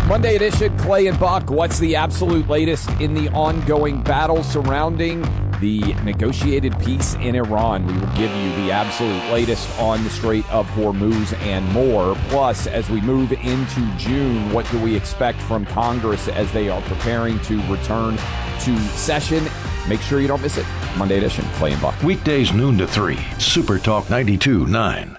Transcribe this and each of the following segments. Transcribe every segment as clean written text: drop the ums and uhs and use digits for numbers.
Monday edition, Clay and Buck. What's the absolute latest in the ongoing battle surrounding the negotiated peace in Iran? We will give you the absolute latest on the Strait of Hormuz and more. Plus, as we move into June, what do we expect from Congress as they are preparing to return to session? Make sure you don't miss it. Monday edition, Clay and Buck. Weekdays noon to 3, Super Talk 92.9.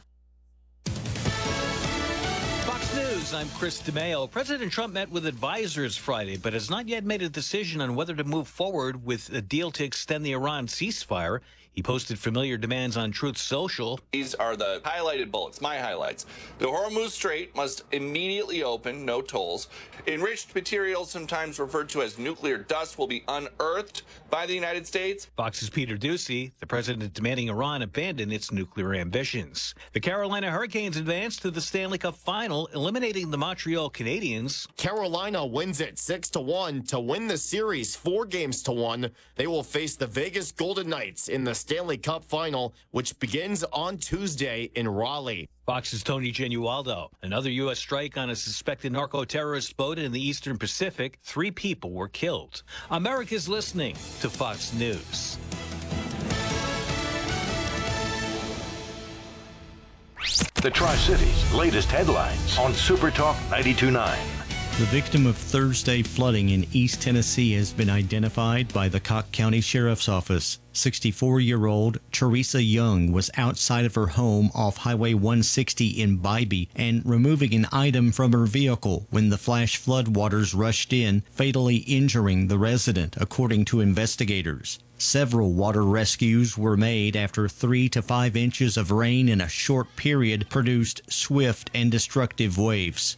I'm Chris DeMeo. President Trump met with advisors Friday, but has not yet made a decision on whether to move forward with a deal to extend the Iran ceasefire. He posted familiar demands on Truth Social. These are the highlighted bullets, my highlights. The Hormuz Strait must immediately open, no tolls. Enriched materials, sometimes referred to as nuclear dust, will be unearthed by the United States. Fox's Peter Doocy, the president demanding Iran abandon its nuclear ambitions. The Carolina Hurricanes advanced to the Stanley Cup final, eliminating the Montreal Canadiens. Carolina wins it 6-1 to win the series 4-1. They will face the Vegas Golden Knights in the Stanley Cup final, which begins on Tuesday in Raleigh. Fox's Tony Genualdo. Another U.S. strike on a suspected narco-terrorist boat in the Eastern Pacific. 3 people were killed. America's listening to Fox News. The Tri-Cities' latest headlines on Super Talk 92.9. The victim of Thursday flooding in East Tennessee has been identified by the Cocke County Sheriff's Office. 64-year-old Teresa Young was outside of her home off Highway 160 in Bybee and removing an item from her vehicle when the flash floodwaters rushed in, fatally injuring the resident, according to investigators. Several water rescues were made after 3 to 5 inches of rain in a short period produced swift and destructive waves.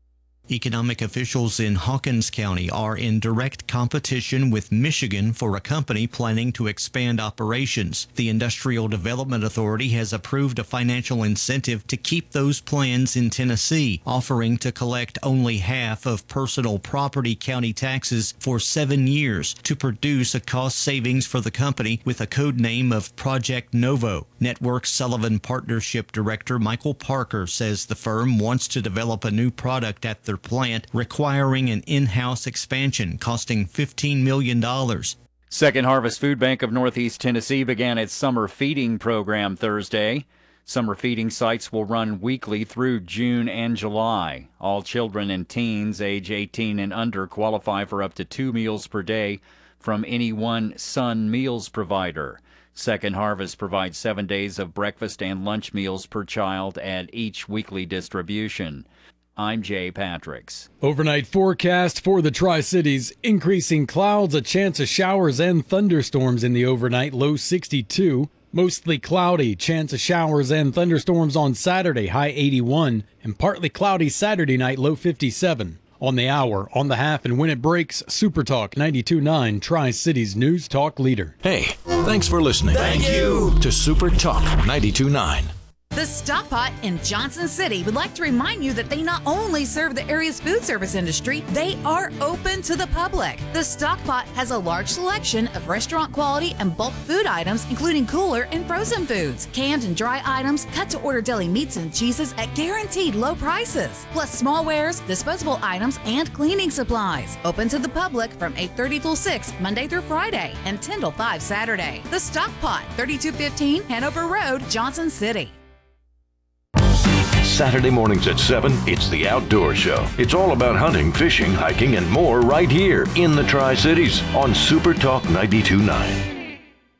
Economic officials in Hawkins County are in direct competition with Michigan for a company planning to expand operations. The Industrial Development Authority has approved a financial incentive to keep those plans in Tennessee, offering to collect only half of personal property county taxes for 7 years to produce a cost savings for the company with a code name of Project Novo. Network Sullivan Partnership Director Michael Parker says the firm wants to develop a new product at their plant, requiring an in-house expansion costing $15 million. Second Harvest Food Bank of Northeast Tennessee began its summer feeding program Thursday. Summer feeding sites will run weekly through June and July. All children and teens age 18 and under qualify for up to 2 meals per day from any one Sun Meals provider. Second Harvest provides 7 days of breakfast and lunch meals per child at each weekly distribution. I'm Jay Patricks. Overnight forecast for the Tri-Cities. Increasing clouds, a chance of showers and thunderstorms in the overnight, low 62. Mostly cloudy, chance of showers and thunderstorms on Saturday, high 81. And partly cloudy Saturday night, low 57. On the hour, on the half, and when it breaks, Super Talk 92.9, Tri-Cities News Talk leader. Hey, thanks for listening. Thank you To Super Talk 92.9. The Stock Pot in Johnson City would like to remind you that they not only serve the area's food service industry, they are open to the public. The Stock Pot has a large selection of restaurant quality and bulk food items, including cooler and frozen foods, canned and dry items, cut-to-order deli meats and cheeses at guaranteed low prices, plus small wares, disposable items, and cleaning supplies. Open to the public from 8:30 till 6, Monday through Friday, and 10 till 5 Saturday. The Stock Pot, 3215 Hanover Road, Johnson City. Saturday mornings at 7, it's The Outdoor Show. It's all about hunting, fishing, hiking, and more right here in the Tri-Cities on Super Talk 92.9.